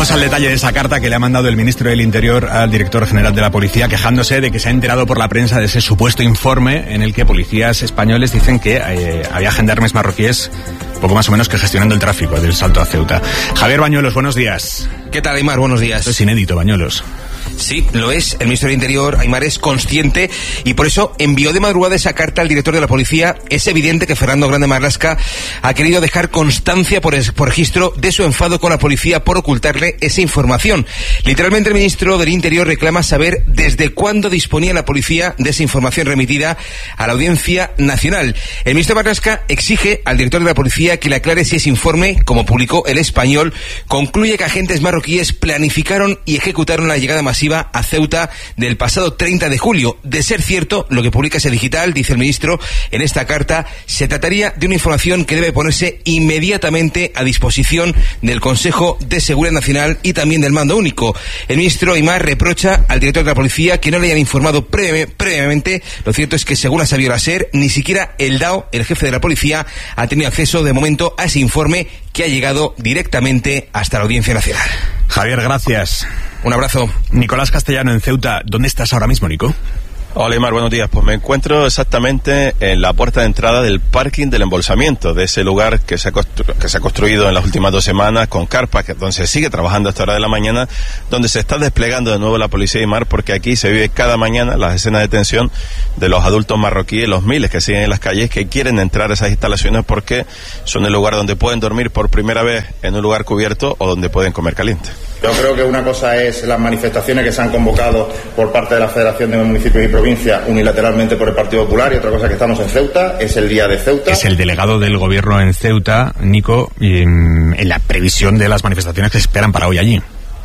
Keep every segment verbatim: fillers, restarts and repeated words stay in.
Vamos al detalle de esa carta que le ha mandado el ministro del Interior al director general de la policía, quejándose de que se ha enterado por la prensa de ese supuesto informe en el que policías españoles dicen que eh, había gendarmes marroquíes poco más o menos que gestionando el tráfico del salto a Ceuta. Javier Bañuelos, buenos días. ¿Qué tal, Aymar? Buenos días. Esto es inédito, Bañuelos. Sí, lo es. El ministro del Interior, Aymar, es consciente y por eso envió de madrugada esa carta al director de la policía. Es evidente que Fernando Grande Marlaska ha querido dejar constancia por, es, por registro de su enfado con la policía por ocultarle esa información. Literalmente el ministro del Interior reclama saber desde cuándo disponía la policía de esa información remitida a la Audiencia Nacional. El ministro Marlaska exige al director de la policía que le aclare si ese informe, como publicó El Español, concluye que agentes marroquíes planificaron y ejecutaron la llegada masiva a Ceuta del pasado treinta de julio. De ser cierto, lo que publica ese digital, dice el ministro en esta carta, se trataría de una información que debe ponerse inmediatamente a disposición del Consejo de Seguridad Nacional y también del Mando Único. El ministro Aymar reprocha al director de la policía que no le hayan informado previ- previamente. Lo cierto es que, según ha sabido la SER, ni siquiera el D A O, el jefe de la policía, ha tenido acceso de momento a ese informe que ha llegado directamente hasta la Audiencia Nacional. Javier, gracias. Un abrazo. Nicolás Castellano en Ceuta. ¿Dónde estás ahora mismo, Nico? Hola, Aymar, buenos días. Pues me encuentro exactamente en la puerta de entrada del parking del embolsamiento, de ese lugar que se ha, constru- que se ha construido en las últimas dos semanas con carpas, que, donde se sigue trabajando hasta hora de la mañana, donde se está desplegando de nuevo la policía, Aymar, porque aquí se vive cada mañana las escenas de tensión de los adultos marroquíes, los miles que siguen en las calles, que quieren entrar a esas instalaciones porque son el lugar donde pueden dormir por primera vez en un lugar cubierto o donde pueden comer caliente. Yo creo que una cosa es las manifestaciones que se han convocado por parte de la Federación de Municipios y Provincias unilateralmente por el Partido Popular, y otra cosa que estamos en Ceuta, es el día de Ceuta. Es el delegado del gobierno en Ceuta, Nico, y en, en la previsión de las manifestaciones que se esperan para hoy allí.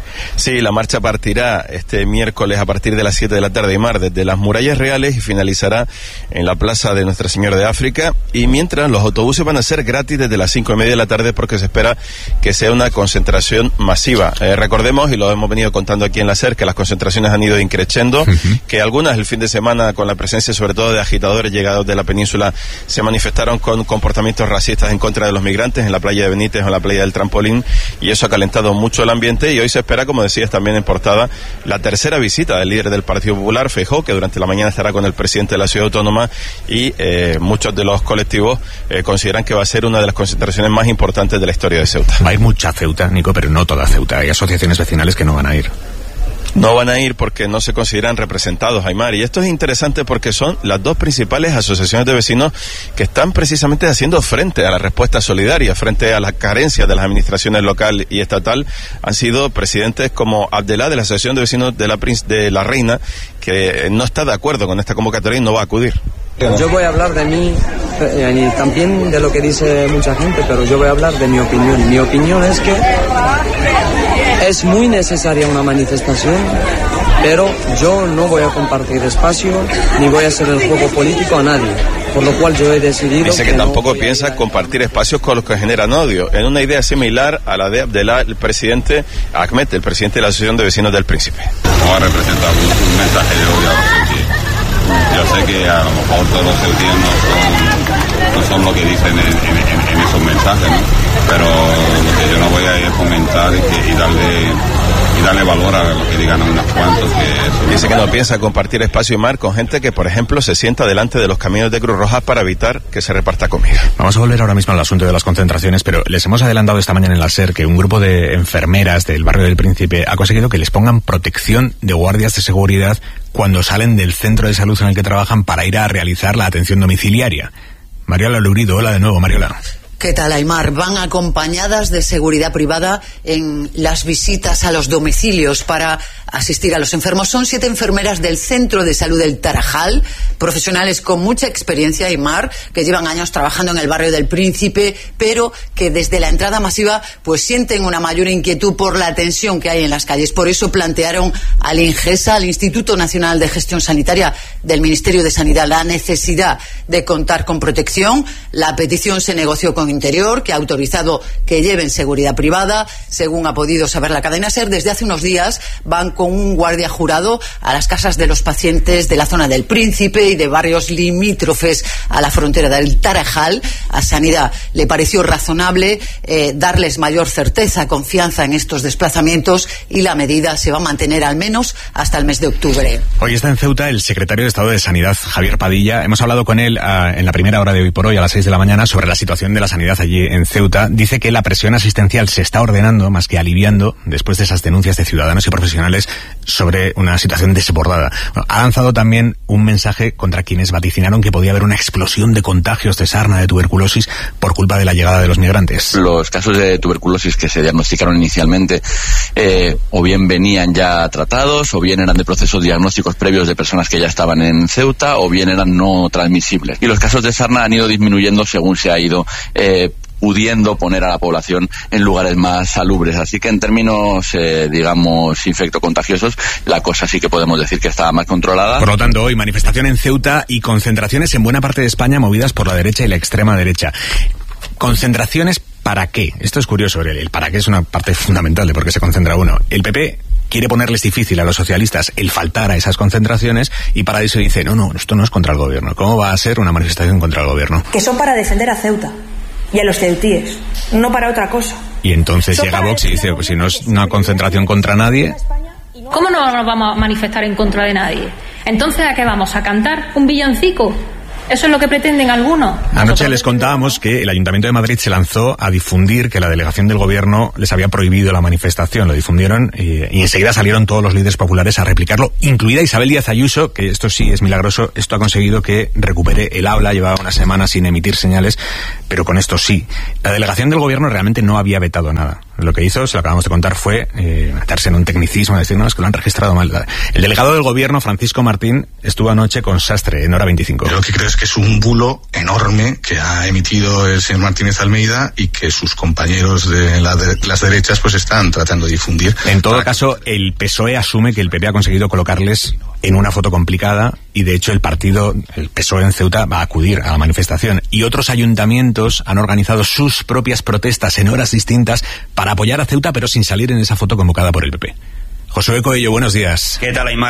Sí, la marcha partirá este miércoles a partir de las siete de la tarde, Aymar, desde las Murallas Reales y finalizará en la Plaza de Nuestra Señora de África. Y mientras, los autobuses van a ser gratis desde las cinco y media de la tarde porque se espera que sea una concentración masiva. Eh, recordemos, y lo hemos venido contando aquí en la SER, que las concentraciones han ido increciendo, uh-huh. que algunas el fin de semana, con la presencia sobre todo de agitadores llegados de la península, se manifestaron con comportamientos racistas en contra de los migrantes en la playa de Benítez o en la playa del Trampolín, y eso ha calentado mucho el ambiente. Y hoy se espera, como decías también en portada, la tercera visita del líder del Partido Popular, Feijóo, que durante la mañana estará con el presidente de la Ciudad Autónoma, y eh, muchos de los colectivos eh, consideran que va a ser una de las concentraciones más importantes de la historia de Ceuta. Va a ir mucha Ceuta, Nico, pero no toda Ceuta. Hay asociaciones vecinales que no van a ir. No van a ir porque no se consideran representados, Aymar, y esto es interesante porque son las dos principales asociaciones de vecinos que están precisamente haciendo frente a la respuesta solidaria, frente a las carencias de las administraciones local y estatal. Han sido presidentes como Abdelá, de la Asociación de Vecinos de la, de la Reina, que no está de acuerdo con esta convocatoria y no va a acudir. Yo voy a hablar de mí y también de lo que dice mucha gente, pero yo voy a hablar de mi opinión. Mi opinión es que es muy necesaria una manifestación, pero yo no voy a compartir espacio ni voy a hacer el juego político a nadie, por lo cual yo he decidido... Dice que, que tampoco no piensa compartir espacios con los que generan odio, en una idea similar a la de Abdelá, el presidente Ahmed, el presidente de la Asociación de Vecinos del Príncipe. No va a representar un, un mensaje de odio a los ceutíes. Yo sé que a lo mejor todos los ceutíes no son, no son lo que dicen en, en, en esos mensajes, ¿no? Pero lo que yo no voy a ir a comentar y, que, y darle y darle valor a lo que digan unos cuantos. Que Dice que no piensa compartir espacio y mar con gente que, por ejemplo, se sienta delante de los camiones de Cruz Roja para evitar que se reparta comida. Vamos a volver ahora mismo al asunto de las concentraciones, pero les hemos adelantado esta mañana en la SER que un grupo de enfermeras del barrio del Príncipe ha conseguido que les pongan protección de guardias de seguridad cuando salen del centro de salud en el que trabajan para ir a realizar la atención domiciliaria. Mariola Lurido, hola de nuevo, Mariola. ¿Qué tal, Aymar? Van acompañadas de seguridad privada en las visitas a los domicilios para asistir a los enfermos. Son siete enfermeras del Centro de Salud del Tarajal, profesionales con mucha experiencia, Aymar, que llevan años trabajando en el barrio del Príncipe, pero que desde la entrada masiva pues sienten una mayor inquietud por la tensión que hay en las calles. Por eso plantearon al INGESA, al Instituto Nacional de Gestión Sanitaria del Ministerio de Sanidad, la necesidad de contar con protección. La petición se negoció con Interior, que ha autorizado que lleven seguridad privada. Según ha podido saber la cadena SER, desde hace unos días van con un guardia jurado a las casas de los pacientes de la zona del Príncipe y de barrios limítrofes a la frontera del Tarajal. A Sanidad le pareció razonable eh, darles mayor certeza, confianza en estos desplazamientos, y la medida se va a mantener al menos hasta el mes de octubre. Hoy está en Ceuta el secretario de Estado de Sanidad, Javier Padilla. Hemos hablado con él uh, en la primera hora de Hoy por Hoy, a las seis de la mañana, sobre la situación de la sanidad allí en Ceuta. Dice que la presión asistencial se está ordenando más que aliviando después de esas denuncias de ciudadanos y profesionales sobre una situación desbordada. Bueno, ha lanzado también un mensaje contra quienes vaticinaron que podía haber una explosión de contagios de sarna, de tuberculosis, por culpa de la llegada de los migrantes. Los casos de tuberculosis que se diagnosticaron inicialmente eh, o bien venían ya tratados, o bien eran de procesos diagnósticos previos de personas que ya estaban en Ceuta, o bien eran no transmisibles. Y los casos de sarna han ido disminuyendo según se ha ido eh, pudiendo poner a la población en lugares más salubres. Así que en términos, eh, digamos, infectocontagiosos, la cosa sí que podemos decir que está más controlada. Por lo tanto, hoy manifestación en Ceuta y concentraciones en buena parte de España movidas por la derecha y la extrema derecha. ¿Concentraciones para qué? Esto es curioso, el para qué es una parte fundamental de por qué se concentra uno. El P P quiere ponerles difícil a los socialistas el faltar a esas concentraciones, y para eso dice, no, no, esto no es contra el gobierno. ¿Cómo va a ser una manifestación contra el gobierno? Que son para defender a Ceuta y a los ceutíes, no para otra cosa. Y entonces son llega Vox y dice, pues si no es una concentración contra nadie... ¿Cómo no nos vamos a manifestar en contra de nadie? Entonces, ¿a qué vamos? ¿A cantar un villancico? ¿Eso es lo que pretenden algunos? Anoche les contábamos que el Ayuntamiento de Madrid se lanzó a difundir que la delegación del gobierno les había prohibido la manifestación. Lo difundieron y, y enseguida salieron todos los líderes populares a replicarlo, incluida Isabel Díaz Ayuso, que esto sí es milagroso. Esto ha conseguido que recupere el habla. Llevaba una semana sin emitir señales, pero con esto sí. La delegación del gobierno realmente no había vetado nada. Lo que hizo, se lo acabamos de contar, fue eh, meterse en un tecnicismo, decir, no, es que lo han registrado mal. El delegado del gobierno, Francisco Martín, estuvo anoche con Sastre en Hora veinticinco. Lo que creo es que es un bulo enorme que ha emitido el señor Martínez Almeida y que sus compañeros de, la de las derechas pues están tratando de difundir. En todo caso, el P S O E asume que el P P ha conseguido colocarles en una foto complicada, y de hecho el partido, el P S O E en Ceuta, va a acudir a la manifestación, y otros ayuntamientos han organizado sus propias protestas en horas distintas para apoyar a Ceuta, pero sin salir en esa foto convocada por el P P. Josué Coello, buenos días. ¿Qué tal, Aymar?